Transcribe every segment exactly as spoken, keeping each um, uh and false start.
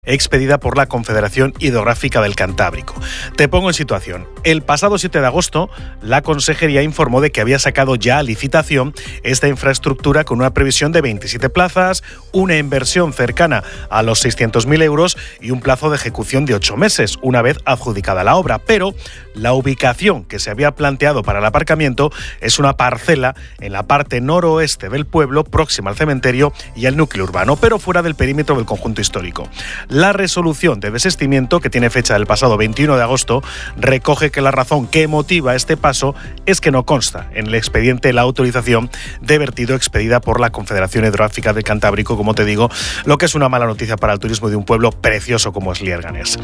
expedida por la Confederación Hidrográfica del Cantábrico. Te pongo en situación. El pasado siete de agosto, la Consejería informó de que había sacado ya a licitación esta infraestructura con una previsión de veintisiete plazas, una inversión cercana a los seiscientos mil euros y un plazo de ejecución de ocho meses, una vez adjudicada la obra. Pero la ubicación que se había planteado para el aparcamiento es una parcela en la parte noroeste del pueblo, próxima al cementerio y al núcleo urbano, pero fuera del perímetro del conjunto histórico. La resolución de desistimiento, que tiene fecha del pasado veintiuno de agosto, recoge que la razón que motiva este paso es que no consta en el expediente la autorización de vertido expedida por la Confederación Hidrográfica del Cantábrico, como te digo, lo que es una mala noticia para el turismo de un pueblo precioso como es Liérganes.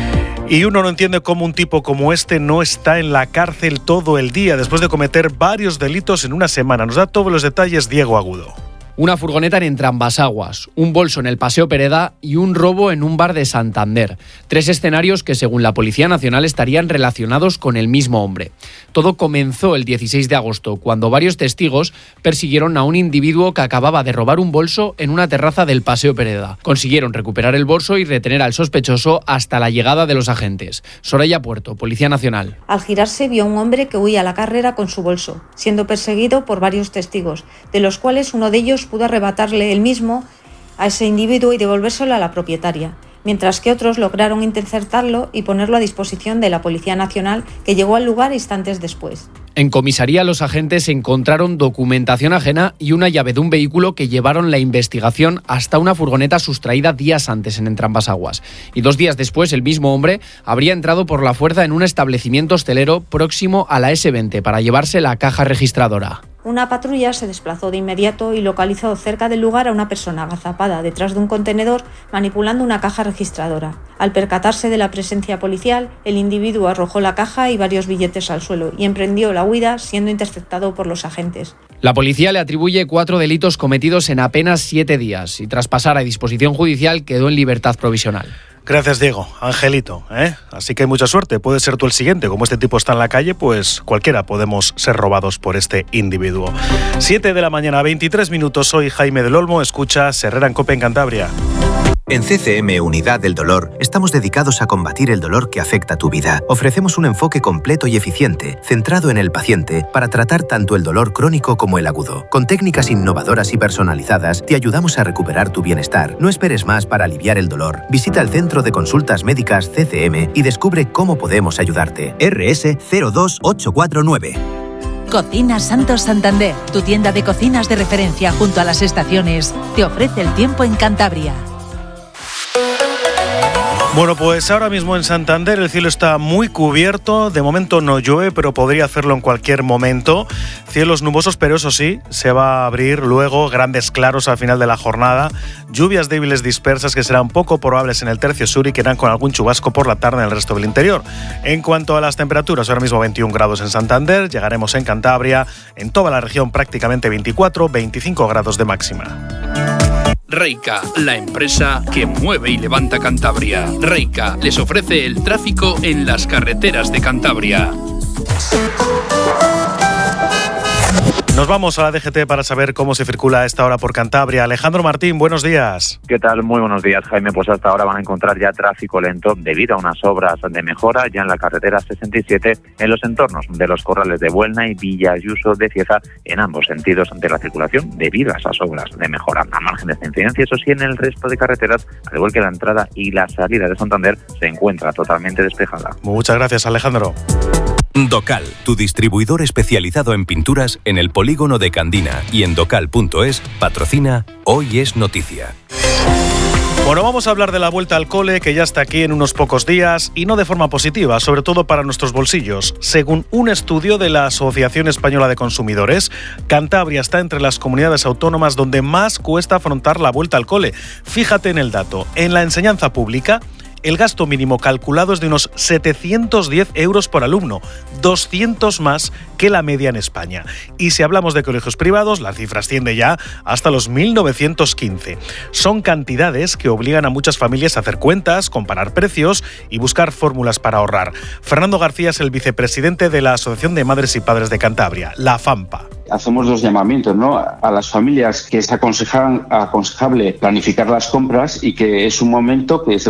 Y uno no entiende cómo un tipo como este no está en la cárcel todo el día después de cometer varios delitos en una semana. Nos da todos los detalles Diego Agudo. Una furgoneta en Entrambasaguas, un bolso en el Paseo Pereda y un robo en un bar de Santander. Tres escenarios que, según la Policía Nacional, estarían relacionados con el mismo hombre. Todo comenzó el dieciséis de agosto, cuando varios testigos persiguieron a un individuo que acababa de robar un bolso en una terraza del Paseo Pereda. Consiguieron recuperar el bolso y retener al sospechoso hasta la llegada de los agentes. Soraya Puerto, Policía Nacional. Al girarse vio a un hombre que huía a la carrera con su bolso, siendo perseguido por varios testigos, de los cuales uno de ellos pudo arrebatarle el mismo a ese individuo y devolvérselo a la propietaria, mientras que otros lograron interceptarlo y ponerlo a disposición de la Policía Nacional, que llegó al lugar instantes después. En comisaría, los agentes encontraron documentación ajena y una llave de un vehículo que llevaron la investigación hasta una furgoneta sustraída días antes en Entrambasaguas. Y dos días después, el mismo hombre habría entrado por la fuerza en un establecimiento hostelero próximo a la ese veinte para llevarse la caja registradora. Una patrulla se desplazó de inmediato y localizó cerca del lugar a una persona agazapada detrás de un contenedor manipulando una caja registradora. Al percatarse de la presencia policial, el individuo arrojó la caja y varios billetes al suelo y emprendió la huida, siendo interceptado por los agentes. La policía le atribuye cuatro delitos cometidos en apenas siete días y tras pasar a disposición judicial quedó en libertad provisional. Gracias, Diego. Angelito, ¿eh? Así que hay mucha suerte. Puedes ser tú el siguiente. Como este tipo está en la calle, pues cualquiera podemos ser robados por este individuo. siete de la mañana, veintitrés minutos. Soy Jaime del Olmo. Escucha Herrera en Cope en Cantabria. En C C M Unidad del Dolor estamos dedicados a combatir el dolor que afecta tu vida. Ofrecemos un enfoque completo y eficiente, centrado en el paciente, para tratar tanto el dolor crónico como el agudo. Con técnicas innovadoras y personalizadas, te ayudamos a recuperar tu bienestar. No esperes más para aliviar el dolor. Visita el Centro de Consultas Médicas C C M y descubre cómo podemos ayudarte. R S cero dos ocho cuatro nueve. Cocinas Santos Santander, tu tienda de cocinas de referencia junto a las estaciones, te ofrece el tiempo en Cantabria. Bueno, pues ahora mismo en Santander el cielo está muy cubierto, de momento no llueve, pero podría hacerlo en cualquier momento. Cielos nubosos, pero eso sí, se va a abrir luego grandes claros al final de la jornada. Lluvias débiles dispersas que serán poco probables en el tercio sur y que irán con algún chubasco por la tarde en el resto del interior. En cuanto a las temperaturas, ahora mismo veintiún grados en Santander, llegaremos en Cantabria, en toda la región prácticamente veinticuatro, veinticinco grados de máxima. Reica, la empresa que mueve y levanta Cantabria. Reica les ofrece el tráfico en las carreteras de Cantabria. Nos vamos a la D G T para saber cómo se circula a esta hora por Cantabria. Alejandro Martín, buenos días. ¿Qué tal? Muy buenos días, Jaime. Pues hasta ahora van a encontrar ya tráfico lento debido a unas obras de mejora ya en la carretera sesenta y siete en los entornos de los corrales de Buelna y Villa Ayuso de Cieza en ambos sentidos de la circulación debido a esas obras de mejora. A margen de esta incidencia, eso sí, en el resto de carreteras, al igual que la entrada y la salida de Santander, se encuentra totalmente despejada. Muchas gracias, Alejandro. Docal, tu distribuidor especializado en pinturas en el polígono de Candina y en docal punto es, patrocina Hoy es Noticia. Bueno, vamos a hablar de la vuelta al cole, que ya está aquí en unos pocos días, y no de forma positiva, sobre todo para nuestros bolsillos. Según un estudio de la Asociación Española de Consumidores, Cantabria está entre las comunidades autónomas donde más cuesta afrontar la vuelta al cole. Fíjate en el dato, en la enseñanza pública, el gasto mínimo calculado es de unos setecientos diez euros por alumno, doscientos más que la media en España. Y si hablamos de colegios privados, la cifra asciende ya hasta los mil novecientos quince. Son cantidades que obligan a muchas familias a hacer cuentas, comparar precios y buscar fórmulas para ahorrar. Fernando García es el vicepresidente de la Asociación de Madres y Padres de Cantabria, la FAMPA. Hacemos dos llamamientos, ¿no? A las familias que es aconsejable planificar las compras y que es un momento que se